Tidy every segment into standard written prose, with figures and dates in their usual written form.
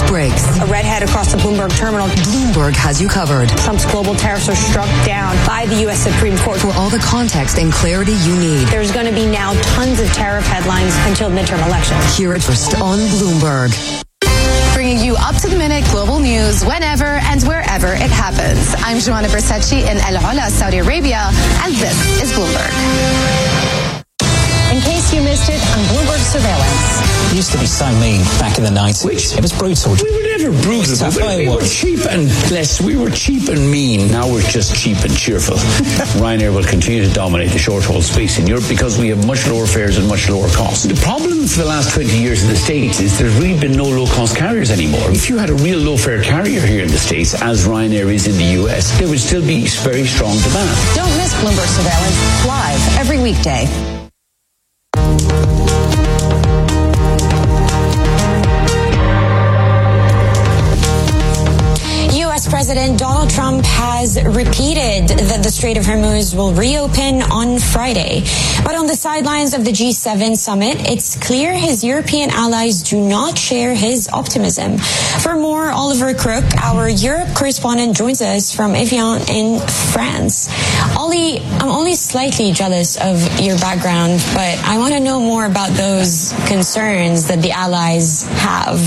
breaks. A redhead across the Bloomberg terminal. Bloomberg has you covered. Trump's global tariffs are struck down by the U.S. Supreme Court. For all the context and clarity you need. There's going to be now tons of tariff headlines until midterm elections. Hear it first on Bloomberg. Bringing you up-to-the-minute global news whenever and wherever it happens. I'm Joanna Bersecci in El Ula, Saudi Arabia, and this is Bloomberg. In case you missed it, on Bloomberg Surveillance. It used to be so mean back in the 90s. It was brutal. We were never brutal. We were cheap and blessed. We were cheap and mean. Now we're just cheap and cheerful. Ryanair will continue to dominate the short-haul space in Europe because we have much lower fares and much lower costs. The problem for the last 20 years in the States is there's really been no low-cost carriers anymore. If you had a real low-fare carrier here in the States, as Ryanair is in the US, there would still be very strong demand. Don't miss Bloomberg Surveillance live every weekday. President Donald Trump has repeated that the Strait of Hormuz will reopen on Friday. But on the sidelines of the G7 summit, it's clear his European allies do not share his optimism. For more, Oliver Crook, our Europe correspondent, joins us from Evian in France. Ollie, I'm only slightly jealous of your background, but I want to know more about those concerns that the allies have.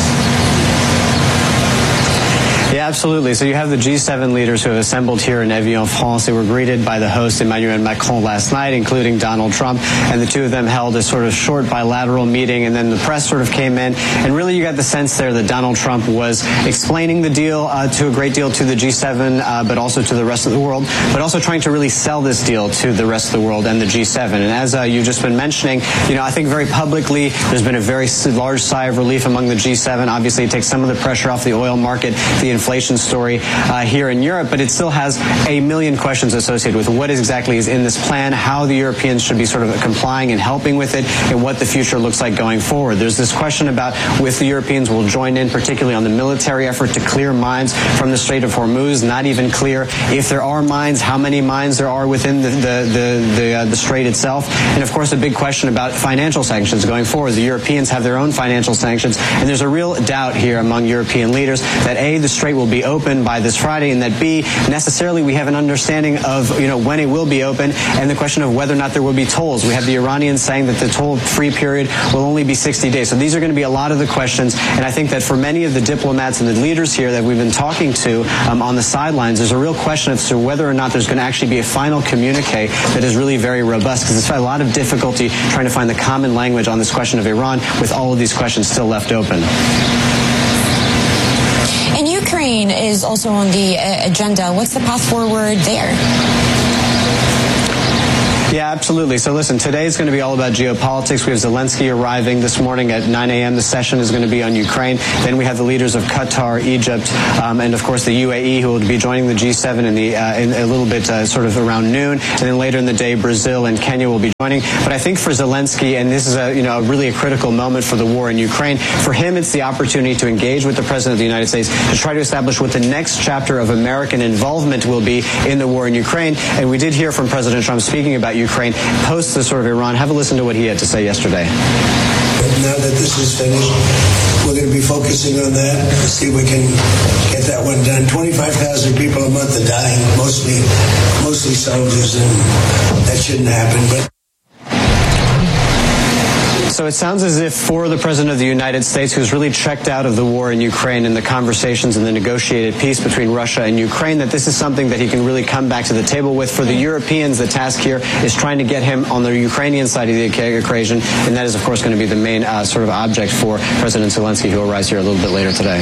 Yeah, absolutely. So you have the G7 leaders who have assembled here in Evian, France. They were greeted by the host, Emmanuel Macron, last night, including Donald Trump. And the two of them held a sort of short bilateral meeting. And then the press sort of came in. And really you got the sense there that Donald Trump was explaining the deal to a great deal to the G7, but also to the rest of the world, but also trying to really sell this deal to the rest of the world and the G7. And as you've just been mentioning, I think very publicly there's been a very large sigh of relief among the G7. Obviously, it takes some of the pressure off the oil market, the inflation story here in Europe, but it still has a million questions associated with what exactly is in this plan, how the Europeans should be sort of complying and helping with it, and what the future looks like going forward. There's this question about if the Europeans will join in, particularly on the military effort to clear mines from the Strait of Hormuz. Not even clear if there are mines, how many mines there are within the strait itself, and of course a big question about financial sanctions going forward. The Europeans have their own financial sanctions, and there's a real doubt here among European leaders that A, the strait will be open by this Friday, and that B, necessarily we have an understanding of when it will be open, and the question of whether or not there will be tolls. We have the Iranians saying that the toll-free period will only be 60 days. So these are going to be a lot of the questions, and I think that for many of the diplomats and the leaders here that we've been talking to on the sidelines, there's a real question as to whether or not there's going to actually be a final communique that is really very robust, because there's a lot of difficulty trying to find the common language on this question of Iran with all of these questions still left open. And Ukraine is also on the agenda. What's the path forward there? Yeah, absolutely. So listen, today is going to be all about geopolitics. We have Zelensky arriving this morning at 9 a.m. The session is going to be on Ukraine. Then we have the leaders of Qatar, Egypt, and of course the UAE, who will be joining the G7 in a little bit sort of around noon. And then later in the day, Brazil and Kenya will be joining. But I think for Zelensky, and this is really a critical moment for the war in Ukraine, for him it's the opportunity to engage with the President of the United States to try to establish what the next chapter of American involvement will be in the war in Ukraine. And we did hear from President Trump speaking about Ukraine post the sort of Iran. Have a listen to what he had to say yesterday. Now that this is finished, we're going to be focusing on that. See if we can get that one done. 25,000 people a month are dying, mostly soldiers, and that shouldn't happen. But So it sounds as if for the President of the United States, who's really checked out of the war in Ukraine and the conversations and the negotiated peace between Russia and Ukraine, that this is something that he can really come back to the table with. For the Europeans, the task here is trying to get him on the Ukrainian side of the equation, and that is, of course, going to be the main sort of object for President Zelensky, who will rise here a little bit later today.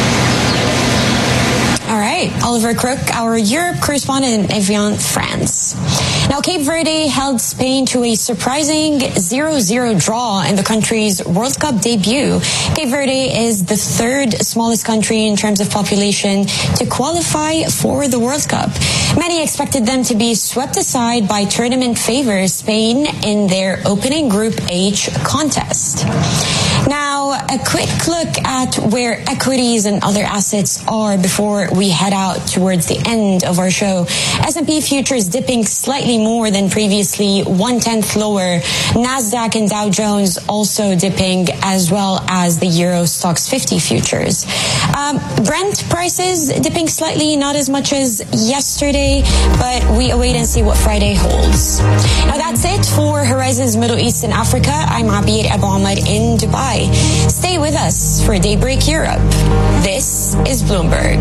All right, Oliver Crook, our Europe correspondent in Evian, France. Now, Cape Verde held Spain to a surprising 0-0 draw in the country's World Cup debut. Cape Verde is the third smallest country in terms of population to qualify for the World Cup. Many expected them to be swept aside by tournament favors Spain in their opening Group H contest. Now, a quick look at where equities and other assets are before we head out towards the end of our show. S&P futures dipping slightly more than previously, 1/10 lower. Nasdaq and Dow Jones also dipping, as well as the Euro Stoxx 50 futures. Brent prices dipping slightly, not as much as yesterday, but we await and see what Friday holds. Now that's it for Horizons Middle East and Africa. I'm Abir Abu Ahmad in Dubai. Stay with us for Daybreak Europe. This is Bloomberg.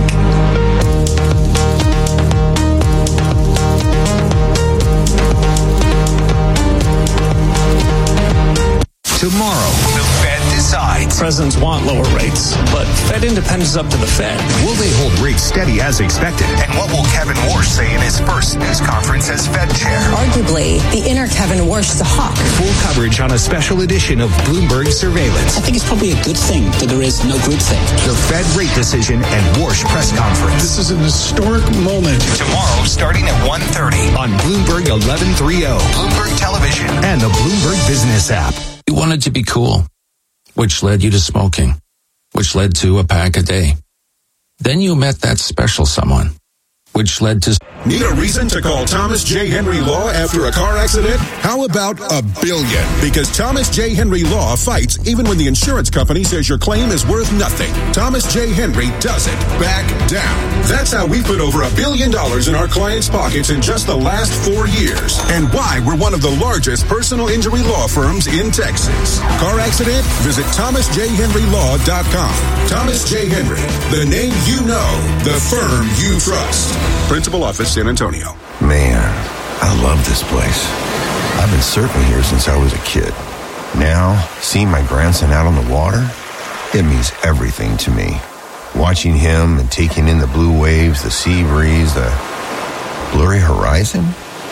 Tomorrow, the Fed decides. Presidents want lower rates, but Fed independence is up to the Fed. Will they hold rates steady as expected? And what will Kevin Warsh say in his first news conference as Fed chair? Arguably, the inner Kevin Warsh is a hawk. Full coverage on a special edition of Bloomberg Surveillance. I think it's probably a good thing that there is no groupthink. The Fed rate decision and Warsh press conference. This is an historic moment. Tomorrow, starting at 1:30 on Bloomberg 1130, Bloomberg Television, and the Bloomberg Business app. You wanted to be cool, which led you to smoking, which led to a pack a day. Then you met that special someone, which led to... Need a reason to call Thomas J. Henry Law after a car accident? How about $1 billion? Because Thomas J. Henry Law fights even when the insurance company says your claim is worth nothing. Thomas J. Henry doesn't back down. That's how we put over $1 billion in our clients' pockets in just the last 4 years. And why we're one of the largest personal injury law firms in Texas. Car accident? Visit ThomasJHenryLaw.com. Thomas J. Henry, the name you know, the firm you trust. Principal Office, San Antonio. Man, I love this place. I've been surfing here since I was a kid. Now, seeing my grandson out on the water, it means everything to me. Watching him and taking in the blue waves, the sea breeze, the blurry horizon.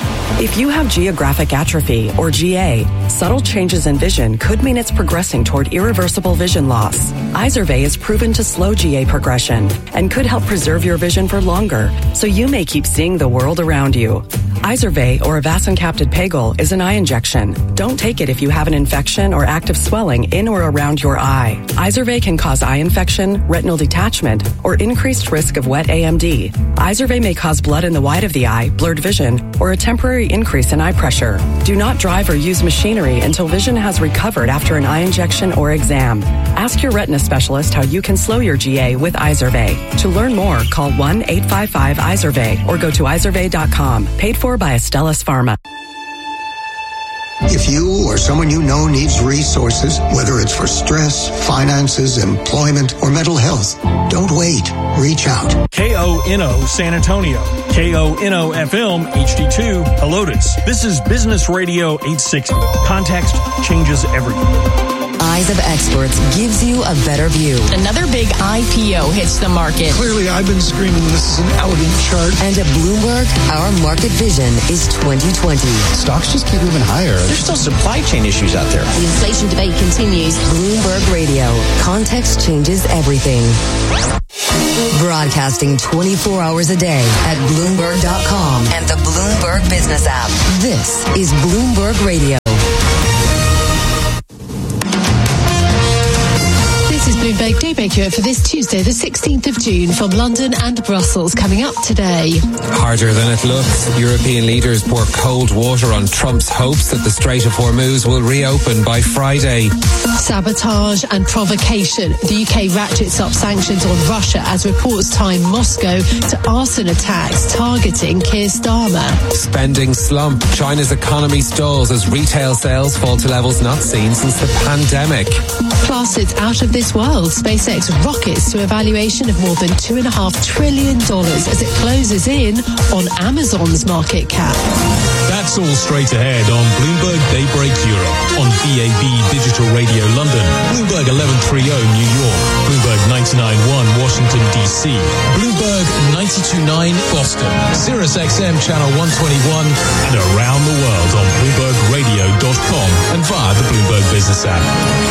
If you have geographic atrophy, or GA, subtle changes in vision could mean it's progressing toward irreversible vision loss. Izervay is proven to slow GA progression and could help preserve your vision for longer, so you may keep seeing the world around you. Izervay, or avacincaptad pegol, is an eye injection. Don't take it if you have an infection or active swelling in or around your eye. Izervay can cause eye infection, retinal detachment, or increased risk of wet AMD. Izervay may cause blood in the white of the eye, blurred vision, or a temporary increase in eye pressure. Do not drive or use machinery until vision has recovered after an eye injection or exam. Ask your retina specialist how you can slow your GA with Izervay. To learn more, call 1-855-IZERVAY or go to izervay.com. Paid for by Astellas Pharma. If you or someone you know needs resources, whether it's for stress, finances, employment, or mental health, don't wait. Reach out. KONO San Antonio. KONO FM HD2 Helotes. This is Business Radio 860. Context changes everything. Eyes of Experts gives you a better view. Another big IPO hits the market. Clearly, I've been screaming this is an elegant chart. And at Bloomberg, our market vision is 2020. Stocks just keep moving higher. There's still supply chain issues out there. The inflation debate continues. Bloomberg Radio. Context changes everything. Broadcasting 24 hours a day at Bloomberg.com and the Bloomberg Business app. This is Bloomberg Radio. This is Bloomberg Daybreak Europe for this Tuesday, the 16th of June, from London and Brussels. Coming up today. Harder than it looks. European leaders pour cold water on Trump's hopes that the Strait of Hormuz will reopen by Friday. Sabotage and provocation. The UK ratchets up sanctions on Russia as reports tie Moscow to arson attacks targeting Keir Starmer. Spending slump. China's economy stalls as retail sales fall to levels not seen since the pandemic. Plus, it's out of this world. SpaceX rockets to a valuation of more than $2.5 trillion as it closes in on Amazon's market cap. That's all straight ahead on Bloomberg Daybreak Europe, on DAB Digital Radio London, Bloomberg 1130 New York, Bloomberg 99.1 Washington DC, Bloomberg 92.9 Boston, Sirius XM Channel 121, and around the world on BloombergRadio.com and via the Bloomberg Business app.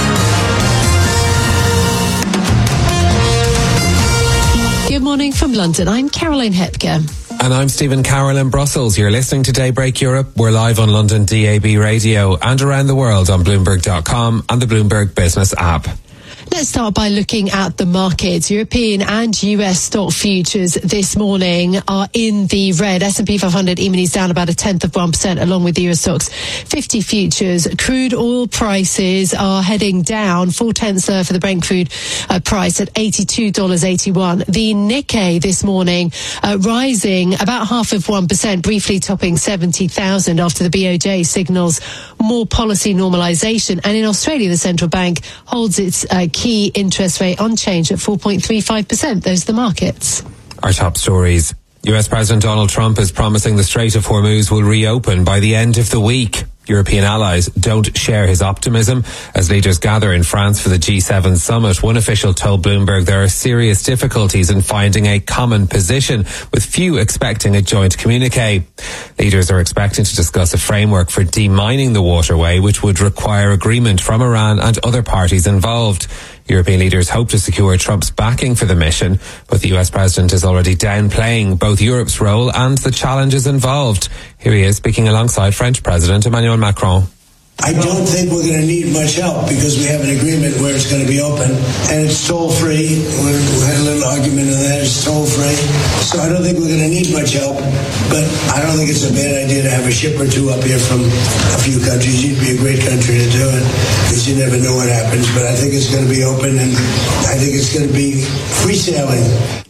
Good morning from London. I'm Caroline Hepker. And I'm Stephen Carroll in Brussels. You're listening to Daybreak Europe. We're live on London DAB Radio and around the world on Bloomberg.com and the Bloomberg Business app. Let's start by looking at the markets. European and US stock futures this morning are in the red. S&P 500 E-minis down about 0.1%, along with the Euro Stoxx 50 futures. Crude oil prices are heading down 0.4 for the Brent crude price at $82.81. The Nikkei this morning rising about 0.5%, briefly topping 70,000 after the BOJ signals more policy normalisation. And in Australia, the central bank holds its key interest rate unchanged at 4.35%. Those are the markets. Our top stories. US President Donald Trump is promising the Strait of Hormuz will reopen by the end of the week. European allies don't share his optimism. As leaders gather in France for the G7 summit, one official told Bloomberg there are serious difficulties in finding a common position, with few expecting a joint communique. Leaders are expecting to discuss a framework for demining the waterway, which would require agreement from Iran and other parties involved. European leaders hope to secure Trump's backing for the mission, but the US president is already downplaying both Europe's role and the challenges involved. Here he is speaking alongside French President Emmanuel Macron. I don't think we're going to need much help because we have an agreement where it's going to be open and it's toll-free. We had a little argument on that. It's toll-free. So I don't think we're going to need much help, but I don't think it's a bad idea to have a ship or two up here from a few countries. You'd be a great country to do it because you never know what happens, but I think it's going to be open and I think it's going to be free sailing.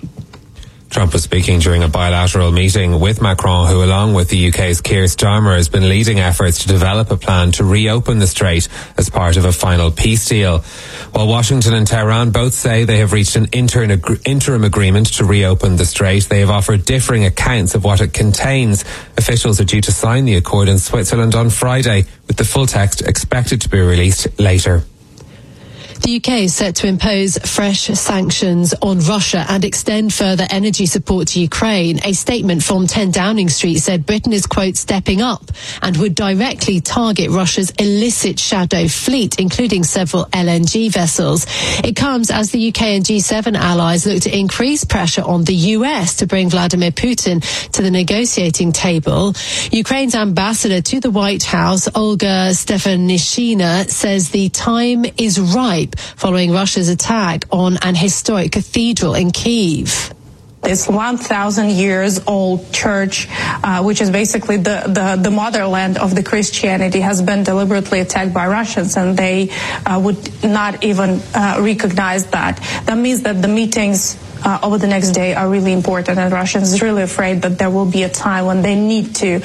Trump was speaking during a bilateral meeting with Macron, who, along with the UK's Keir Starmer, has been leading efforts to develop a plan to reopen the strait as part of a final peace deal. While Washington and Tehran both say they have reached an interim agreement to reopen the strait, they have offered differing accounts of what it contains. Officials are due to sign the accord in Switzerland on Friday, with the full text expected to be released later. The UK is set to impose fresh sanctions on Russia and extend further energy support to Ukraine. A statement from 10 Downing Street said Britain is, quote, stepping up and would directly target Russia's illicit shadow fleet, including several LNG vessels. It comes as the UK and G7 allies look to increase pressure on the US to bring Vladimir Putin to the negotiating table. Ukraine's ambassador to the White House, Olga Stefanishina, says the time is ripe following Russia's attack on an historic cathedral in Kyiv. This 1,000 years old church, which is basically the motherland of the Christianity, has been deliberately attacked by Russians, and they would not even recognize that. That means that the meetings over the next day are really important, and Russians are really afraid that there will be a time when they need to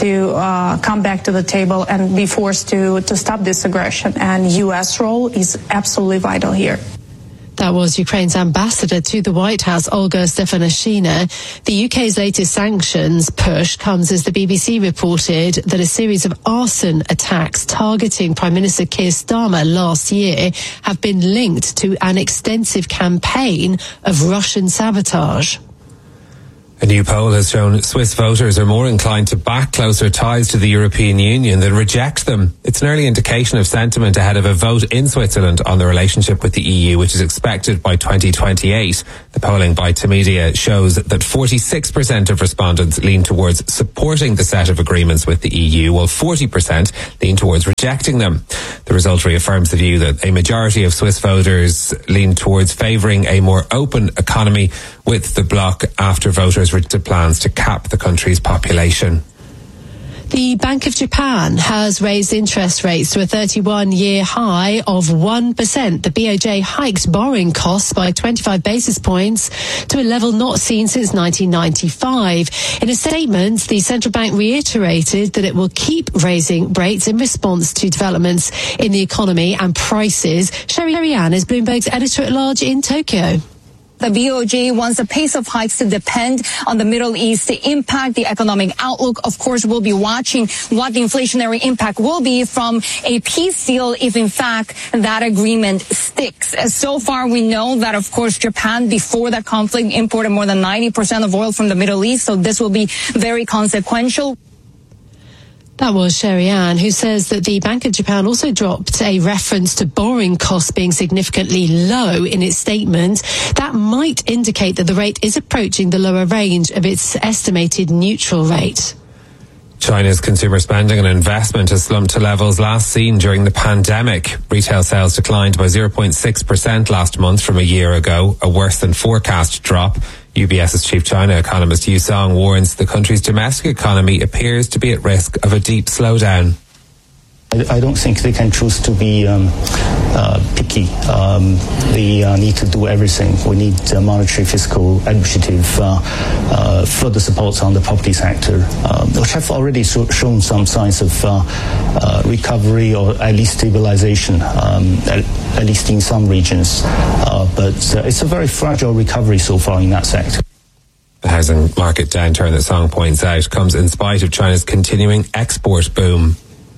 come back to the table and be forced to stop this aggression. And U.S. role is absolutely vital here. That was Ukraine's ambassador to the White House, Olga Stefanishina. The UK's latest sanctions push comes as the BBC reported that a series of arson attacks targeting Prime Minister Keir Starmer last year have been linked to an extensive campaign of Russian sabotage. A new poll has shown Swiss voters are more inclined to back closer ties to the European Union than reject them. It's an early indication of sentiment ahead of a vote in Switzerland on the relationship with the EU, which is expected by 2028. The polling by Tamedia shows that 46% of respondents lean towards supporting the set of agreements with the EU, while 40% lean towards rejecting them. The result reaffirms the view that a majority of Swiss voters lean towards favouring a more open economy with the bloc after voters rejected plans to cap the country's population. The Bank of Japan has raised interest rates to a 31-year high of 1%. The BOJ hiked borrowing costs by 25 basis points to a level not seen since 1995. In a statement, the central bank reiterated that it will keep raising rates in response to developments in the economy and prices. Sherry Ann is Bloomberg's editor-at-large in Tokyo. The BOJ wants the pace of hikes to depend on the Middle East to impact the economic outlook. Of course, we'll be watching what the inflationary impact will be from a peace deal if, in fact, that agreement sticks. So far, we know that, of course, Japan, before that conflict, imported more than 90% of oil from the Middle East, so this will be very consequential. That was Sherry Ann, who says that the Bank of Japan also dropped a reference to borrowing costs being significantly low in its statement. That might indicate that the rate is approaching the lower range of its estimated neutral rate. China's consumer spending and investment has slumped to levels last seen during the pandemic. Retail sales declined by 0.6% last month from a year ago, a worse than forecast drop. UBS's chief China economist Yu Song warns the country's domestic economy appears to be at risk of a deep slowdown. I don't think they can choose to be picky. They need to do everything. We need monetary, fiscal, administrative, further supports on the property sector, which have already shown some signs of recovery or at least stabilization, at least in some regions. But it's a very fragile recovery so far in that sector. The housing market downturn that Song points out comes in spite of China's continuing export boom.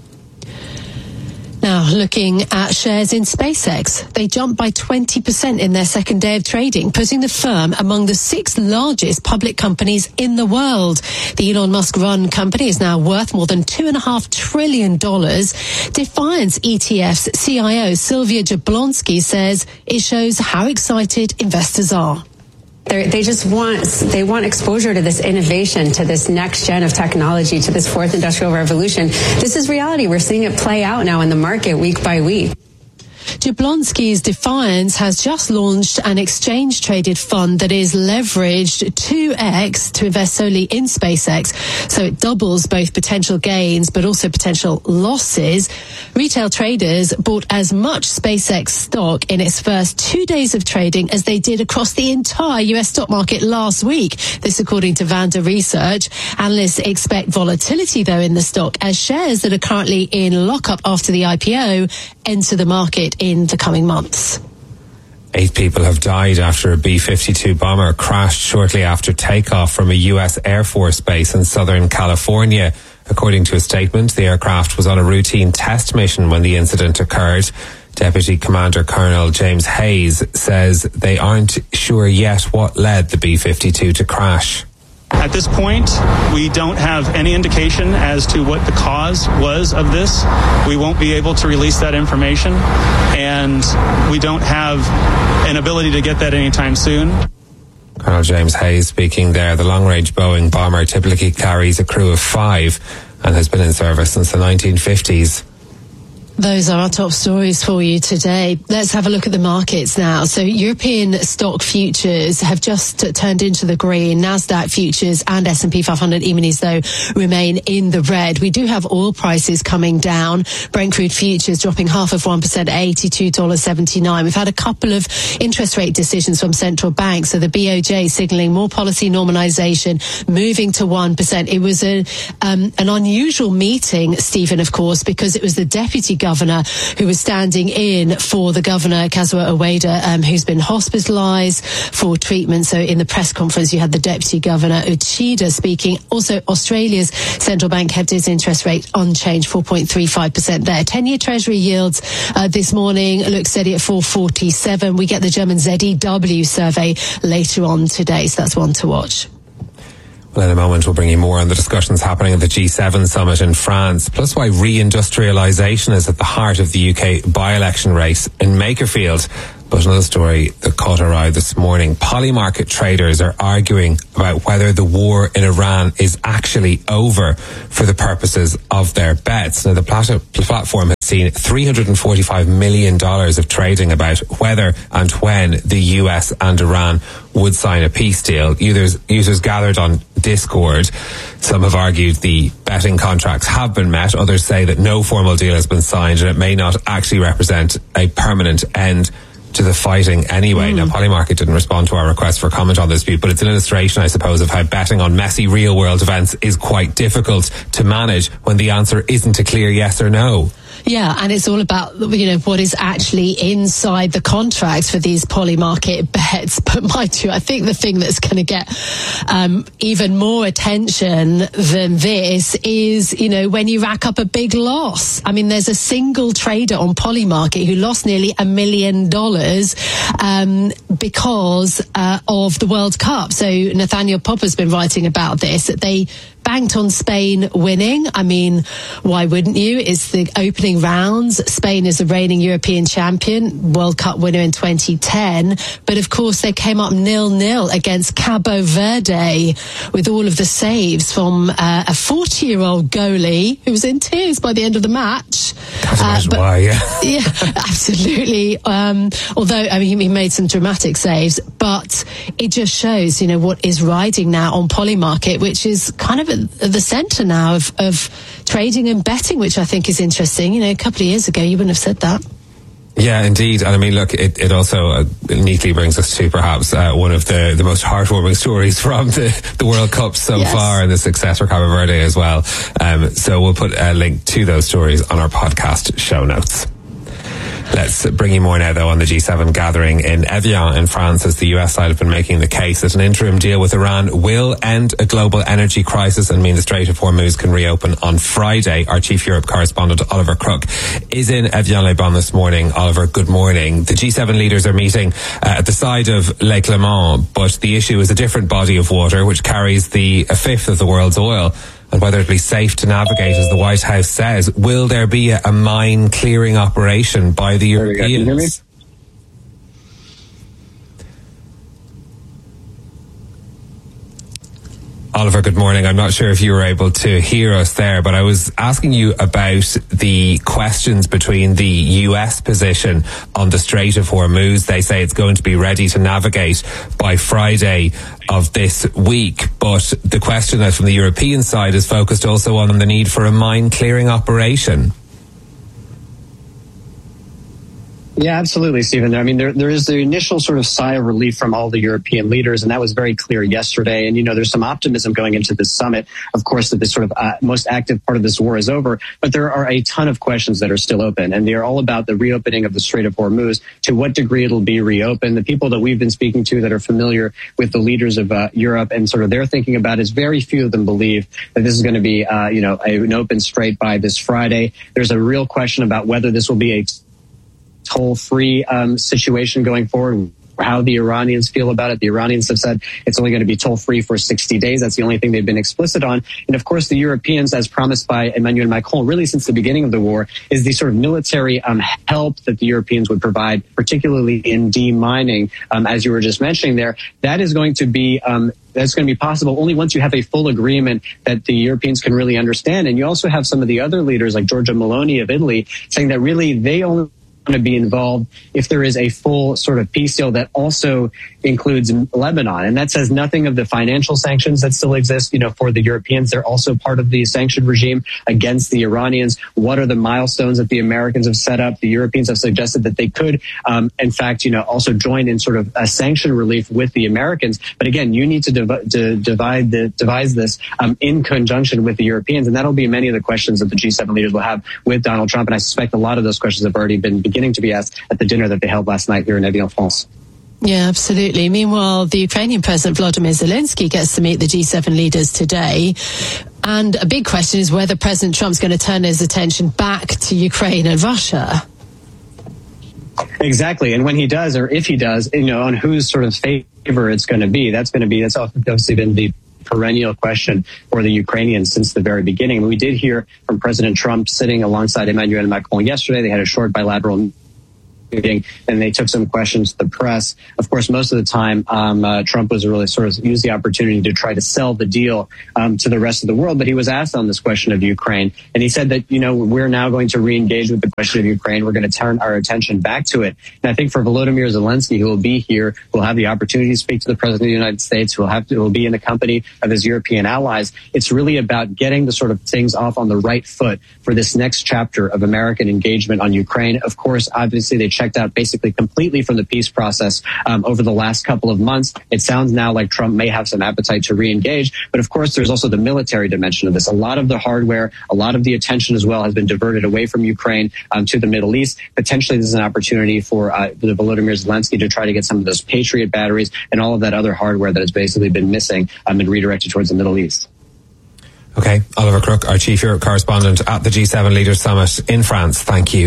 Now, looking at shares in SpaceX, they jumped by 20% in their second day of trading, putting the firm among the 6 largest public companies in the world. The Elon Musk-run company is now worth more than $2.5 trillion. Defiance ETF's CIO Sylvia Jablonski says it shows how excited investors are. They want exposure to this innovation, to this next gen of technology, to this fourth industrial revolution. This is reality. We're seeing it play out now in the market week by week. Jablonski's Defiance has just launched an exchange-traded fund that is leveraged 2x to invest solely in SpaceX, so it doubles both potential gains but also potential losses. Retail traders bought as much SpaceX stock in its first 2 days of trading as they did across the entire US stock market last week. This according to Vanda Research. Analysts expect volatility, though, in the stock as shares that are currently in lockup after the IPO enter the market in the coming months. 8 people have died after a B-52 bomber crashed shortly after takeoff from a US Air Force base in Southern California. According to a statement, the aircraft was on a routine test mission when the incident occurred. Deputy Commander Colonel James Hayes says they aren't sure yet what led the B-52 to crash. At this point, we don't have any indication as to what the cause was of this. We won't be able to release that information, and we don't have an ability to get that anytime soon. Colonel James Hayes speaking there. The long-range Boeing bomber typically carries a crew of 5 and has been in service since the 1950s. Those are our top stories for you today. Let's have a look at the markets now. So European stock futures have just turned into the green. Nasdaq futures and S&P 500 E-minis, though, remain in the red. We do have oil prices coming down. Brent crude futures dropping 0.5%, $82.79. We've had a couple of interest rate decisions from central banks. So the BOJ signaling more policy normalization, moving to 1%. It was an unusual meeting, Stephen, of course, because it was the deputy governor who was standing in for the governor, Kazuo Ueda, who's been hospitalized for treatment. So in the press conference, you had the deputy governor, Uchida, speaking. Also, Australia's central bank kept its interest rate unchanged, 4.35% there. 10-year Treasury yields this morning look steady at 4.47. We get the German ZEW survey later on today, so that's one to watch. Well, in a moment, we'll bring you more on the discussions happening at the G7 summit in France, plus why reindustrialisation is at the heart of the UK by-election race in Makerfield. But another story that caught our eye this morning. Polymarket traders are arguing about whether the war in Iran is actually over for the purposes of their bets. Now, the platform has seen $345 million of trading about whether and when the US and Iran would sign a peace deal. Users gathered on Discord. Some have argued the betting contracts have been met. Others say that no formal deal has been signed and it may not actually represent a permanent end to the fighting anyway. Now, Polymarket didn't respond to our request for comment on this dispute, but it's an illustration, I suppose, of how betting on messy real-world events is quite difficult to manage when the answer isn't a clear yes or no. Yeah, and it's all about, what is actually inside the contracts for these Polymarket bets. But mind you, I think the thing that's going to get even more attention than this is, when you rack up a big loss. I mean, there's a single trader on Polymarket who lost nearly $1 million because of the World Cup. So Nathaniel Popper's been writing about this, that they banked on Spain winning. I mean, why wouldn't you? It's the opening rounds. Spain is the reigning European champion, World Cup winner in 2010. But of course, they came up 0-0 against Cabo Verde with all of the saves from a 40-year-old goalie who was in tears by the end of the match. Can't imagine why, yeah. Yeah, absolutely. Although, I mean, he made some dramatic saves, but it just shows, you know, what is riding now on Polymarket, which is kind of at the centre now of trading and betting, which I think is interesting. You know, a couple of years ago, you wouldn't have said that. Yeah, indeed. And I mean, look, it also neatly brings us to perhaps one of the most heartwarming stories from the World Cup so far, and the success for Cabo Verde as well. So we'll put a link to those stories on our podcast show notes. Let's bring you more now, though, on the G7 gathering in Evian in France, as the US side have been making the case that an interim deal with Iran will end a global energy crisis and mean the Strait of Hormuz can reopen on Friday. Our Chief Europe correspondent, Oliver Crook, is in Evian-les-Bains this morning. Oliver, good morning. The G7 leaders are meeting at the side of Lake Léman, but the issue is a different body of water which carries a fifth of the world's oil. And whether it be safe to navigate, as the White House says. Will there be a mine clearing operation by the Europeans? Can you hear me? Oliver, good morning. I'm not sure if you were able to hear us there, but I was asking you about the questions between the US position on the Strait of Hormuz. They say it's going to be ready to navigate by Friday of this week, but the question that from the European side is focused also on the need for a mine clearing operation. Yeah, absolutely, Stephen. I mean, there is the initial sort of sigh of relief from all the European leaders, and that was very clear yesterday. And, you know, there's some optimism going into this summit, of course, that this sort of most active part of this war is over. But there are a ton of questions that are still open, and they are all about the reopening of the Strait of Hormuz, to what degree it'll be reopened. The people that we've been speaking to that are familiar with the leaders of Europe and sort of their thinking about it, is very few of them believe that this is going to be, an open strait by this Friday. There's a real question about whether this will be a toll-free situation going forward, how the Iranians feel about it. The Iranians have said it's only going to be toll-free for 60 days. That's the only thing they've been explicit on. And of course, the Europeans, as promised by Emmanuel Macron, really since the beginning of the war, is the sort of military help that the Europeans would provide, particularly in demining, as you were just mentioning there. That is going to be that's going to be possible only once you have a full agreement that the Europeans can really understand. And you also have some of the other leaders, like Giorgia Meloni of Italy, saying that really they only to be involved if there is a full sort of peace deal that also includes Lebanon. And that says nothing of the financial sanctions that still exist, you know, for the Europeans. They're also part of the sanctioned regime against the Iranians. What are the milestones that the Americans have set up? The Europeans have suggested that they could, in fact, you know, also join in sort of a sanction relief with the Americans. But again, you need to devise this in conjunction with the Europeans. And that'll be many of the questions that the G7 leaders will have with Donald Trump. And I suspect a lot of those questions have already been beginning to be asked at the dinner that they held last night here in Evian-France. Yeah, absolutely. Meanwhile, the Ukrainian President Volodymyr Zelensky gets to meet the G7 leaders today. And a big question is whether President Trump's going to turn his attention back to Ukraine and Russia. Exactly. And when he does, or if he does, you know, on whose sort of favor it's going to be, that's obviously been the perennial question for the Ukrainians since the very beginning. We did hear from President Trump sitting alongside Emmanuel Macron yesterday. They had a short bilateral meeting, and they took some questions to the press. Of course, most of the time, Trump was really sort of used the opportunity to try to sell the deal to the rest of the world. But he was asked on this question of Ukraine, and he said that, you know, we're now going to re-engage with the question of Ukraine. We're going to turn our attention back to it. And I think for Volodymyr Zelensky, who will be here, will have the opportunity to speak to the President of the United States, who will be in the company of his European allies. It's really about getting the sort of things off on the right foot for this next chapter of American engagement on Ukraine. Of course, obviously, they checked out basically completely from the peace process over the last couple of months. It sounds now like Trump may have some appetite to re-engage, but of course there's also the military dimension of this. A lot of the hardware, a lot of the attention as well has been diverted away from Ukraine to the Middle East. Potentially this is an opportunity for the Volodymyr Zelensky to try to get some of those Patriot batteries and all of that other hardware that has basically been missing and redirected towards the Middle East. Okay, Oliver Crook, our Chief Europe correspondent at the G7 Leaders Summit in France. Thank you.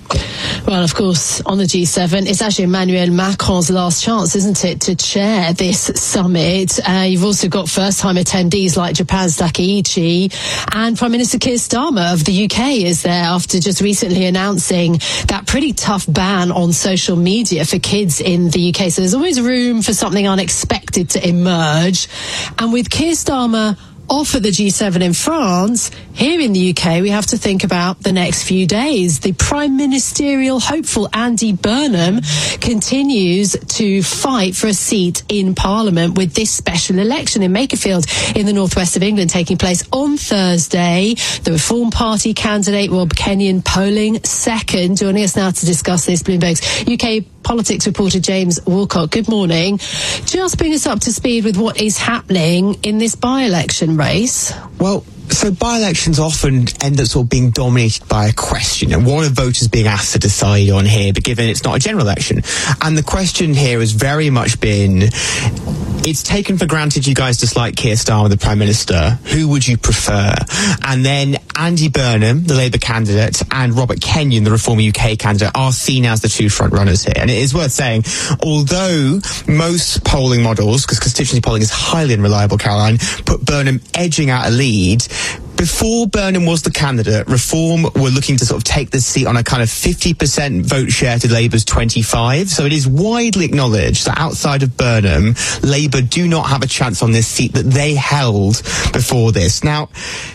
Well, of course, on the G7, it's actually Emmanuel Macron's last chance, isn't it, to chair this summit. You've also got first-time attendees like Japan's Takaichi, and Prime Minister Keir Starmer of the UK is there after just recently announcing that pretty tough ban on social media for kids in the UK. So there's always room for something unexpected to emerge. And with Keir Starmer off at the G7 in France, here in the UK, we have to think about the next few days. The Prime Ministerial hopeful Andy Burnham continues to fight for a seat in Parliament with this special election in Makerfield in the northwest of England taking place on Thursday. The Reform Party candidate Rob Kenyon polling second. Joining us now to discuss this, Bloomberg's UK politics reporter James Walcott. Good morning. Just bring us up to speed with what is happening in this by-election race. Well, so by-elections often end up sort of being dominated by a question, and what are voters being asked to decide on here, but given it's not a general election. And the question here has very much been, it's taken for granted you guys dislike Keir Starmer, the Prime Minister. Who would you prefer? And then Andy Burnham, the Labour candidate, and Robert Kenyon, the Reform UK candidate, are seen as the two front runners here. And it is worth saying, although most polling models, because constituency polling is highly unreliable, Caroline, put Burnham edging out a lead, before Burnham was the candidate, Reform were looking to sort of take the seat on a kind of 50% vote share to Labour's 25%. So it is widely acknowledged that outside of Burnham, Labour do not have a chance on this seat that they held before this. Now,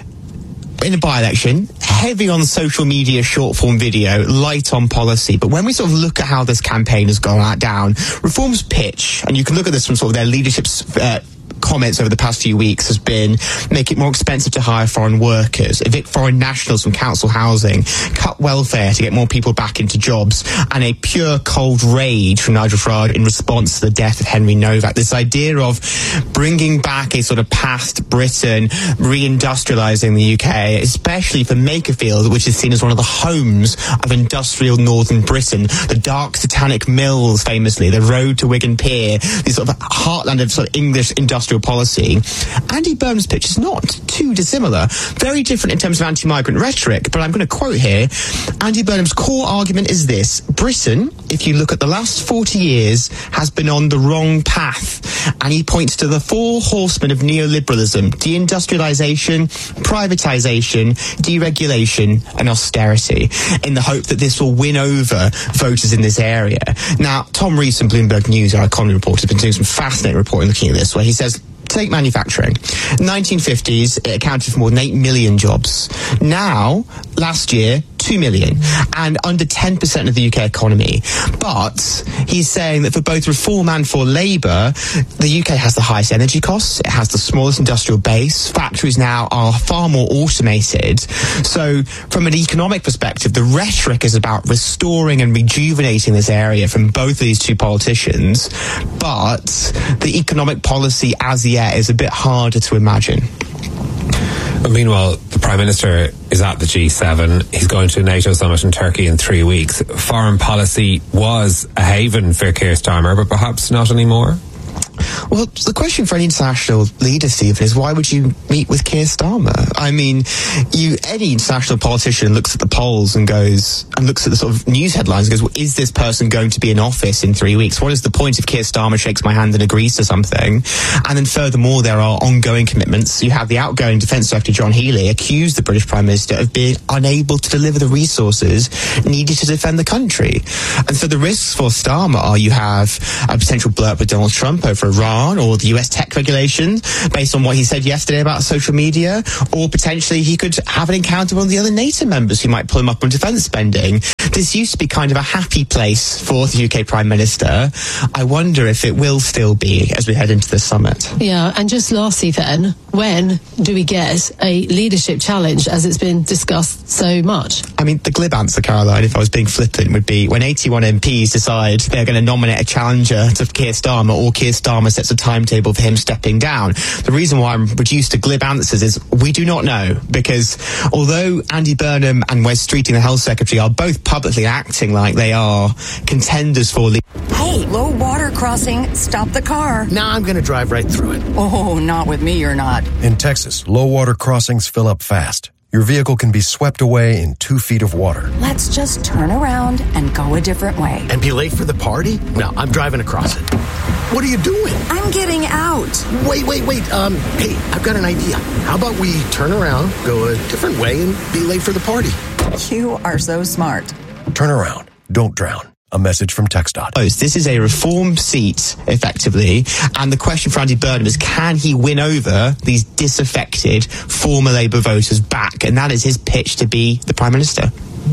in a by-election, heavy on social media, short-form video, light on policy. But when we sort of look at how this campaign has gone down, Reform's pitch, and you can look at this from sort of their leadership's comments over the past few weeks, has been make it more expensive to hire foreign workers, evict foreign nationals from council housing, cut welfare to get more people back into jobs, and a pure cold rage from Nigel Farage in response to the death of Henry Novak. This idea of bringing back a sort of past Britain, reindustrialising the UK, especially for Makerfield, which is seen as one of the homes of industrial northern Britain, the dark Titanic mills famously, the road to Wigan Pier, this sort of heartland of sort of English industrial policy. Andy Burnham's pitch is not too dissimilar. Very different in terms of anti-migrant rhetoric, but I'm going to quote here. Andy Burnham's core argument is this: Britain, if you look at the last 40 years, has been on the wrong path. And he points to the four horsemen of neoliberalism: deindustrialisation, privatisation, deregulation and austerity, in the hope that this will win over voters in this area. Now, Tom Rees from Bloomberg News, our economy reporter, has been doing some fascinating reporting looking at this, where he says, take manufacturing. 1950s, it accounted for more than 8 million jobs. Now, last year, 2 million, and under 10% of the UK economy. But he's saying that for both Reform and for Labour, the UK has the highest energy costs, it has the smallest industrial base, factories now are far more automated. So from an economic perspective, the rhetoric is about restoring and rejuvenating this area from both of these two politicians, but the economic policy as yet is a bit harder to imagine. Meanwhile, the Prime Minister is at the G7. He's going to a NATO summit in Turkey in 3 weeks. Foreign policy was a haven for Keir Starmer, but perhaps not anymore? Well, the question for any international leader, Stephen, is why would you meet with Keir Starmer? I mean, any international politician looks at the polls and looks at the sort of news headlines and goes, well, is this person going to be in office in 3 weeks? What is the point if Keir Starmer shakes my hand and agrees to something? And then furthermore, there are ongoing commitments. You have the outgoing Defence Secretary, John Healey, accused the British Prime Minister of being unable to deliver the resources needed to defend the country. And so the risks for Starmer are you have a potential blurb with Donald Trump over Iran or the US tech regulation based on what he said yesterday about social media, or potentially he could have an encounter with one of the other NATO members who might pull him up on defence spending. This used to be kind of a happy place for the UK Prime Minister. I wonder if it will still be as we head into the summit. Yeah, and just lastly then, when do we get a leadership challenge as it's been discussed so much? I mean, the glib answer, Caroline, if I was being flippant, would be when 81 MPs decide they're going to nominate a challenger to Keir Starmer, or Keir Starmer sets a timetable for him stepping down. The reason why I'm reduced to glib answers is we do not know, because although Andy Burnham and Wes Streeting, the Health Secretary, are both publicly acting like they are contenders for Hey, low water crossing, stop the car. Nah, I'm going to drive right through it. Oh, not with me, you're not. In Texas, low water crossings fill up fast. your vehicle can be swept away in 2 feet of water. Let's just turn around and go a different way. And be late for the party? No, I'm driving across it. What are you doing? I'm getting out. Wait. Hey, I've got an idea. How about we turn around, go a different way, and be late for the party? You are so smart. Turn around. Don't drown. A message from TxDOT. This is a reform seat, effectively, and the question for Andy Burnham is, can he win over these disaffected former Labour voters back? And that is his pitch to be the Prime Minister.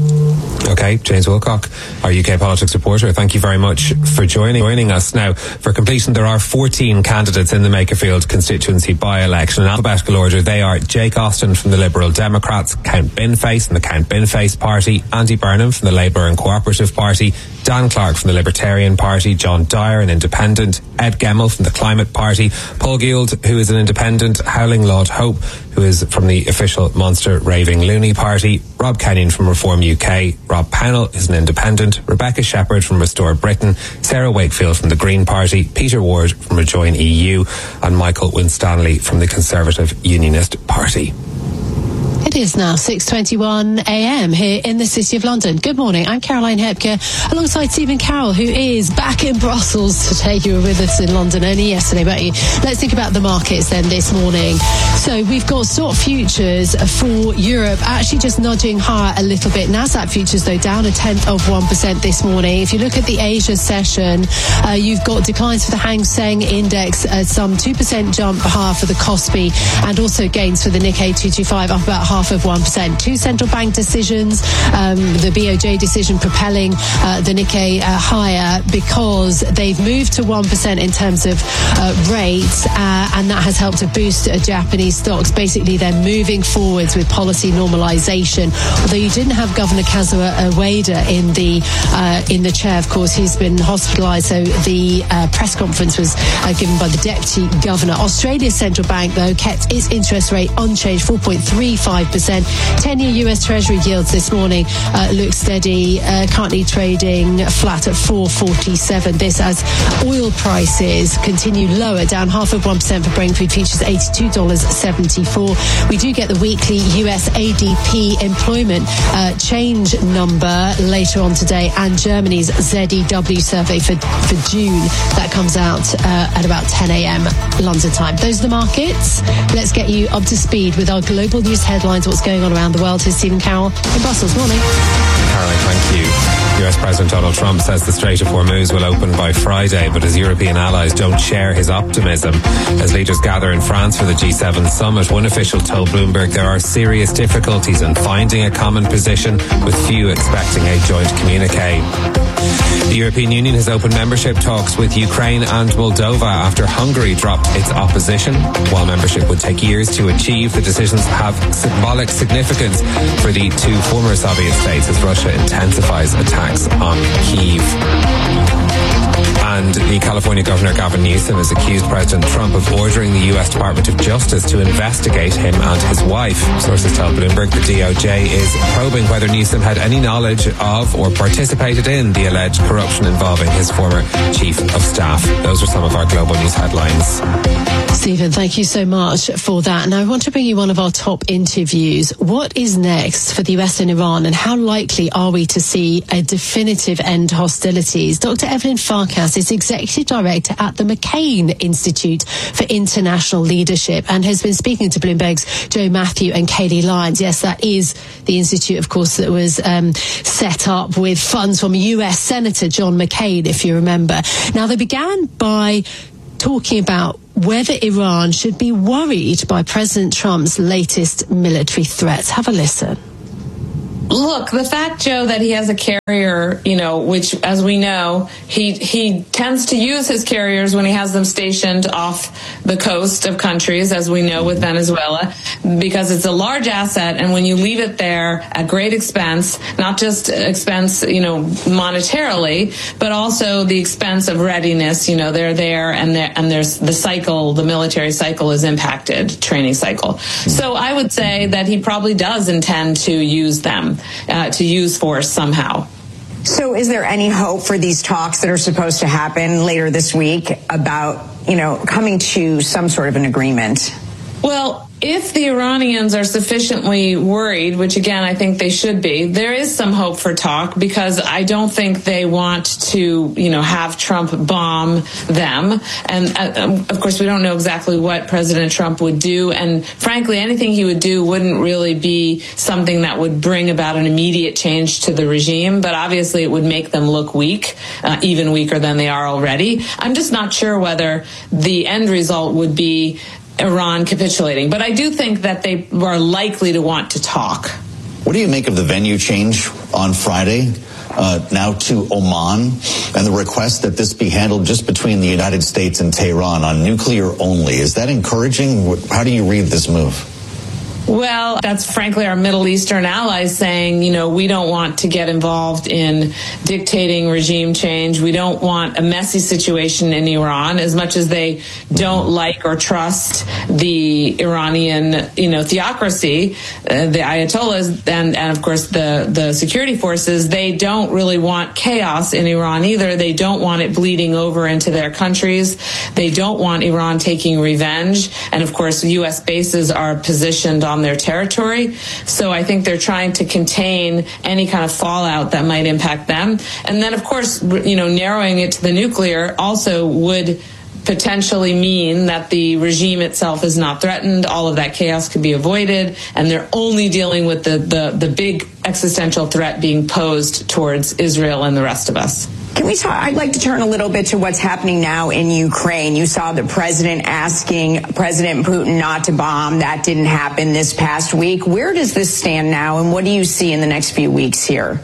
Okay, James Wilcock, our UK politics reporter, thank you very much for joining us. Now, for completion, there are 14 candidates in the Makerfield constituency by-election. In alphabetical order, they are Jake Austin from the Liberal Democrats, Count Binface from the Count Binface Party, Andy Burnham from the Labour and Cooperative Party, Dan Clark from the Libertarian Party, John Dyer, an independent, Ed Gemmell from the Climate Party, Paul Gould, who is an independent, Howling Lord Hope, who is from the official Monster Raving Loony Party, Rob Kenyon from Reform UK, Rob Pennell is an independent, Rebecca Shepherd from Restore Britain, Sarah Wakefield from the Green Party, Peter Ward from Rejoin EU, and Michael Winstanley from the Conservative Unionist Party. It is now 6:21 a.m. here in the City of London. Good morning. I'm Caroline Hepker, alongside Stephen Carroll, who is back in Brussels today. You were with us in London only yesterday, weren't you? Let's think about the markets then this morning. So we've got stock futures for Europe actually just nudging higher a little bit. Nasdaq futures, though, down 0.1% this morning. If you look at the Asia session, you've got declines for the Hang Seng Index, some 2% jump higher for the Kospi, and also gains for the Nikkei 225, up about 0.5%. Two central bank decisions, the BOJ decision propelling the Nikkei higher because they've moved to 1% in terms of rates, and that has helped to boost Japanese stocks. Basically, they're moving forwards with policy normalization. Although you didn't have Governor Kazuo Ueda in the chair, of course, he's been hospitalized, so the press conference was given by the deputy governor. Australia's central bank, though, kept its interest rate unchanged, 4.35%. 10-year US Treasury yields this morning look steady, currently trading flat at 4.47. This as oil prices continue lower, down 0.5% for Brent crude futures, $82.74. We do get the weekly US ADP employment change number later on today, and Germany's ZEW survey for June. That comes out at about 10 a.m. London time. Those are the markets. Let's get you up to speed with our global news headlines, what's going on around the world. Here's Stephen Carroll in Brussels. Morning. Caroline, thank you. US President Donald Trump says the Strait of Hormuz will open by Friday, but his European allies don't share his optimism. As leaders gather in France for the G7 summit, one official told Bloomberg there are serious difficulties in finding a common position, with few expecting a joint communique. The European Union has opened membership talks with Ukraine and Moldova after Hungary dropped its opposition. While membership would take years to achieve, the decisions have symbolic significance for the two former Soviet states as Russia intensifies attacks on Kyiv. And the California Governor Gavin Newsom has accused President Trump of ordering the U.S. Department of Justice to investigate him and his wife. Sources tell Bloomberg the DOJ is probing whether Newsom had any knowledge of or participated in the alleged corruption involving his former chief of staff. Those are some of our global news headlines. Stephen, thank you so much for that. Now, I want to bring you one of our top interviews. What is next for the US and Iran, and how likely are we to see a definitive end to hostilities? Dr. Evelyn Farkas is Executive Director at the McCain Institute for International Leadership and has been speaking to Bloomberg's Joe Matthew and Kayleigh Lyons. Yes, that is the institute, of course, that was set up with funds from US Senator John McCain, if you remember. Now, they began by talking about whether Iran should be worried by President Trump's latest military threats. Have a listen. Look, the fact, Joe, that he has a carrier, which, as we know, he tends to use his carriers when he has them stationed off the coast of countries, as we know with Venezuela, because it's a large asset, and when you leave it there at great expense, not just expense, monetarily, but also the expense of readiness, they're there, and there's the cycle, the military cycle is impacted, training cycle. So I would say that he probably does intend to use them. To use force somehow. So is there any hope for these talks that are supposed to happen later this week about, coming to some sort of an agreement? Well, if the Iranians are sufficiently worried, which again I think they should be, there is some hope for talk, because I don't think they want to, have Trump bomb them. And of course, we don't know exactly what President Trump would do. And frankly, anything he would do wouldn't really be something that would bring about an immediate change to the regime. But obviously, it would make them look weak, even weaker than they are already. I'm just not sure whether the end result would be Iran capitulating. But I do think that they are likely to want to talk. What do you make of the venue change on Friday, now to Oman, and the request that this be handled just between the United States and Tehran on nuclear only? Is that encouraging? How do you read this move? Well, that's frankly our Middle Eastern allies saying, we don't want to get involved in dictating regime change. We don't want a messy situation in Iran, as much as they don't like or trust the Iranian, theocracy, the Ayatollahs, and of course the security forces. They don't really want chaos in Iran either. They don't want it bleeding over into their countries. They don't want Iran taking revenge. And of course, U.S. bases are positioned on their territory. So I think they're trying to contain any kind of fallout that might impact them. And then, of course, narrowing it to the nuclear also would potentially mean that the regime itself is not threatened. All of that chaos could be avoided, and they're only dealing with the big existential threat being posed towards Israel and the rest of us. Can we talk? I'd like to turn a little bit to what's happening now in Ukraine. You saw the president asking President Putin not to bomb. That didn't happen this past week. Where does this stand now, and what do you see in the next few weeks here?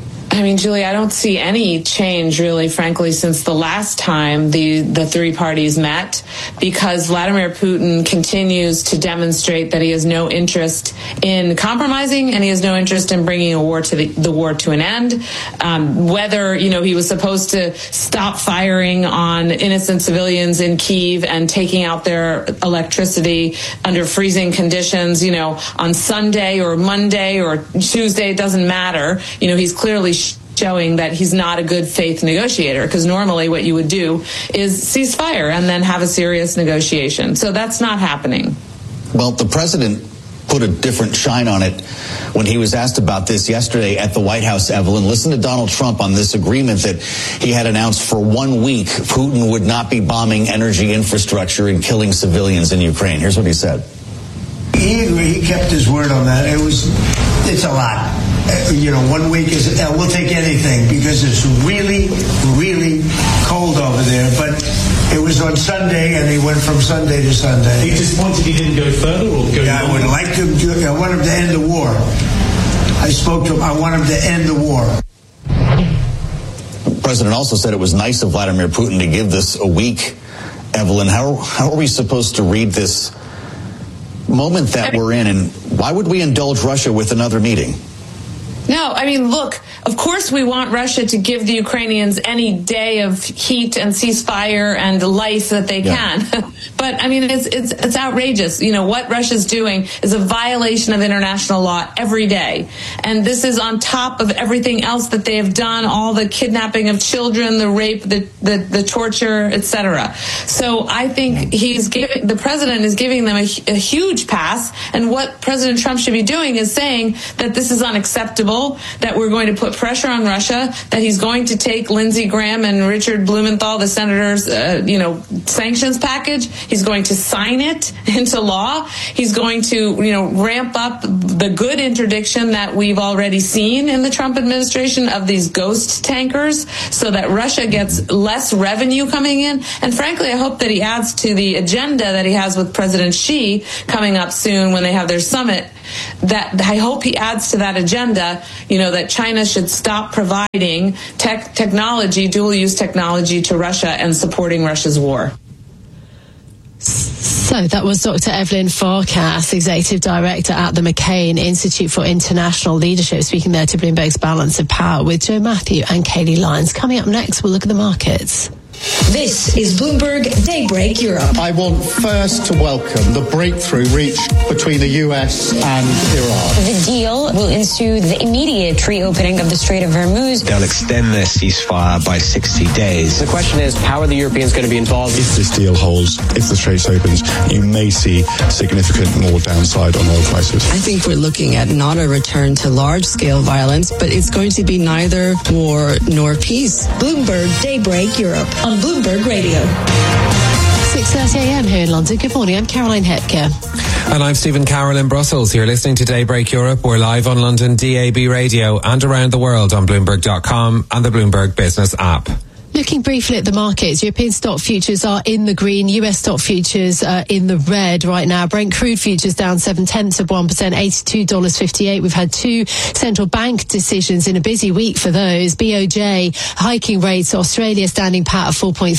I mean, Julie, I don't see any change, really, frankly, since the last time the three parties met, because Vladimir Putin continues to demonstrate that he has no interest in compromising, and he has no interest in bringing the war to an end. Whether, he was supposed to stop firing on innocent civilians in Kyiv and taking out their electricity under freezing conditions, on Sunday or Monday or Tuesday, it doesn't matter. He's clearly showing that he's not a good faith negotiator, because normally what you would do is cease fire and then have a serious negotiation. So that's not happening. Well, the president put a different shine on it when he was asked about this yesterday at the White House, Evelyn. Listen to Donald Trump on this agreement that he had announced for 1 week. Putin would not be bombing energy infrastructure and killing civilians in Ukraine. Here's what he said. He agreed. He kept his word on that. It's a lot. 1 week is, we'll take anything, because it's really, really cold over there. But it was on Sunday, and he went from Sunday to Sunday. Are you disappointed he didn't go further or go? Yeah, I would like to. I want him to end the war. I spoke to him. I want him to end the war. The president also said it was nice of Vladimir Putin to give this a week. Evelyn, how are we supposed to read this moment that we're in, and why would we indulge Russia with another meeting? No, I mean, look, of course we want Russia to give the Ukrainians any day of heat and ceasefire and life that they can. But, I mean, it's outrageous. What Russia's doing is a violation of international law every day. And this is on top of everything else that they have done, all the kidnapping of children, the rape, the torture, etc. So I think the president is giving them a huge pass. And what President Trump should be doing is saying that this is unacceptable, that we're going to put pressure on Russia, that he's going to take Lindsey Graham and Richard Blumenthal, the senators, sanctions package. He's going to sign it into law. He's going to, ramp up the good interdiction that we've already seen in the Trump administration of these ghost tankers, so that Russia gets less revenue coming in. And frankly, I hope that he adds to the agenda that he has with President Xi coming up soon when they have their summit, that I hope he adds to that agenda, that China should stop providing technology, dual-use technology to Russia and supporting Russia's war. So that was Dr. Evelyn Farkas, Executive Director at the McCain Institute for International Leadership, speaking there to Bloomberg's Balance of Power with Joe Matthew and Kaylee Lyons. Coming up next, we'll look at the markets. This is Bloomberg Daybreak Europe. I want first to welcome the breakthrough reached between the US and Iran. The deal will ensue the immediate reopening of the Strait of Hormuz. They'll extend their ceasefire by 60 days. The question is, how are the Europeans going to be involved? If this deal holds, if the Straits opens, you may see significant more downside on oil prices. I think we're looking at not a return to large-scale violence, but it's going to be neither war nor peace. Bloomberg Daybreak Europe on Bloomberg Radio. 6:30 a.m. here in London. Good morning. I'm Caroline Hepker. And I'm Stephen Carroll in Brussels. You're listening to Daybreak Europe. We're live on London DAB radio and around the world on Bloomberg.com and the Bloomberg Business app. Looking briefly at the markets, European stock futures are in the green, US stock futures are in the red right now. Brent crude futures down 0.7%, $82.58. We've had two central bank decisions in a busy week for those. BOJ hiking rates, Australia standing pat at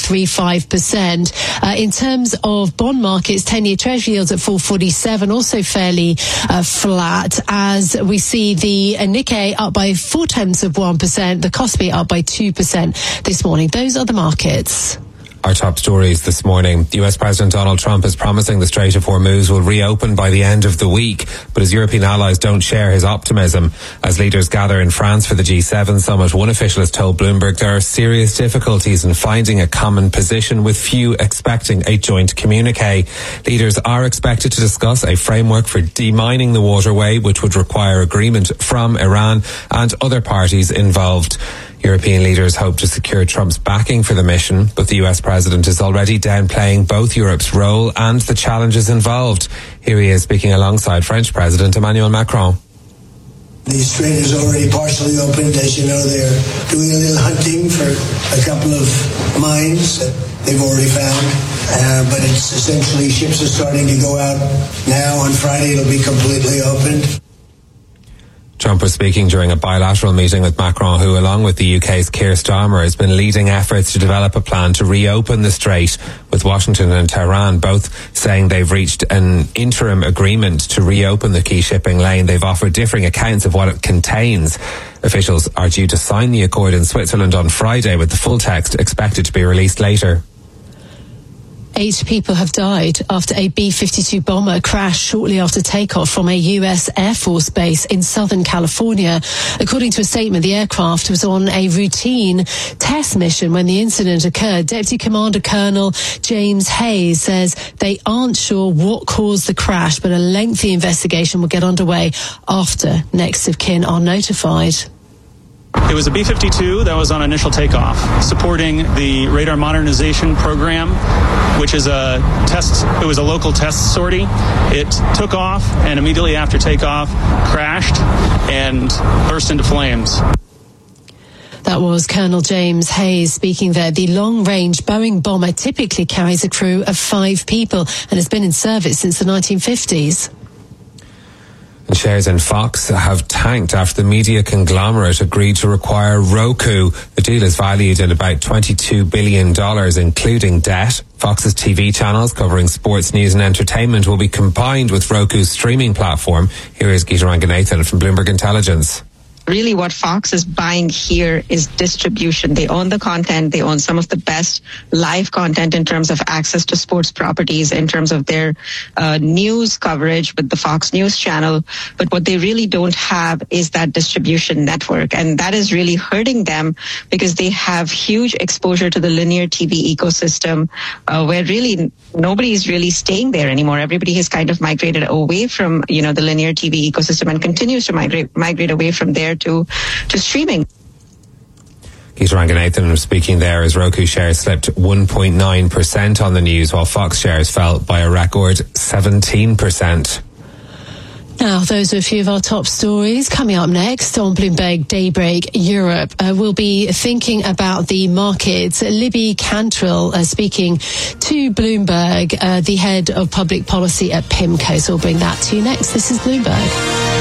4.35%. In terms of bond markets, 10-year Treasury yields at 4.47, also fairly flat, as we see the Nikkei up by 0.4%, the Kospi up by 2% this morning. Those are the markets. Our top stories this morning. US President Donald Trump is promising the Strait of Hormuz will reopen by the end of the week, but his European allies don't share his optimism. As leaders gather in France for the G7 summit, one official has told Bloomberg there are serious difficulties in finding a common position, with few expecting a joint communique. Leaders are expected to discuss a framework for demining the waterway, which would require agreement from Iran and other parties involved. European leaders hope to secure Trump's backing for the mission, but the US president is already downplaying both Europe's role and the challenges involved. Here he is speaking alongside French President Emmanuel Macron. The strait is already partially opened. As you know, they're doing a little hunting for a couple of mines that they've already found. But it's essentially ships are starting to go out now. On Friday, it'll be completely opened. Trump was speaking during a bilateral meeting with Macron, who, along with the UK's Keir Starmer, has been leading efforts to develop a plan to reopen the strait, with Washington and Tehran both saying they've reached an interim agreement to reopen the key shipping lane. They've offered differing accounts of what it contains. Officials are due to sign the accord in Switzerland on Friday, with the full text expected to be released later. 8 people have died after a B-52 bomber crashed shortly after takeoff from a U.S. Air Force base in Southern California. According to a statement, the aircraft was on a routine test mission when the incident occurred. Deputy Commander Colonel James Hayes says they aren't sure what caused the crash, but a lengthy investigation will get underway after next of kin are notified. It was a B-52 that was on initial takeoff, supporting the radar modernization program, which is a test. It was a local test sortie. It took off, and immediately after takeoff, crashed and burst into flames. That was Colonel James Hayes speaking there. The long-range Boeing bomber typically carries a crew of 5 people and has been in service since the 1950s. And shares in Fox have tanked after the media conglomerate agreed to acquire Roku. The deal is valued at about $22 billion, including debt. Fox's TV channels covering sports, news and entertainment will be combined with Roku's streaming platform. Here is Geeta Ranganathan from Bloomberg Intelligence. Really what Fox is buying here is distribution. They own the content. They own some of the best live content in terms of access to sports properties, in terms of their news coverage with the Fox News channel. But what they really don't have is that distribution network. And that is really hurting them because they have huge exposure to the linear TV ecosystem, where really nobody is really staying there anymore. Everybody has kind of migrated away from, the linear TV ecosystem and continues to migrate away from there to streaming. Geeta Ranganathan speaking there as Roku shares slipped 1.9% on the news, while Fox shares fell by a record 17%. Now, those are a few of our top stories. Coming up next on Bloomberg Daybreak Europe, we'll be thinking about the markets. Libby Cantrell speaking to Bloomberg, the head of public policy at PIMCO. So we'll bring that to you next. This is Bloomberg.